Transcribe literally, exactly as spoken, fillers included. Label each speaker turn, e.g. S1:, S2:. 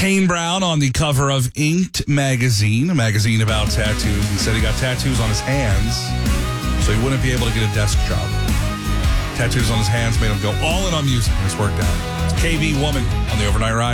S1: Kane Brown on the cover of Inked magazine, a magazine about tattoos. He said he got tattoos on his hands so he wouldn't be able to get a desk job. Tattoos on his hands made him go all in on music, and it's worked out. It's K B Woman on the Overnight Ride.